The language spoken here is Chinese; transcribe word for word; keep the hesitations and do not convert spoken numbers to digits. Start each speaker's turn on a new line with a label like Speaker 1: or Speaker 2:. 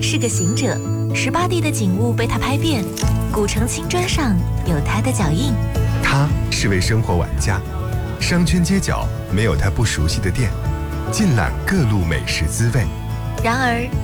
Speaker 1: 是个行者，十八地的景物被他拍遍，古城青砖上有他的脚印。
Speaker 2: 他是位生活玩家，商圈街角没有他不熟悉的店，尽览各路美食滋味。
Speaker 1: 然而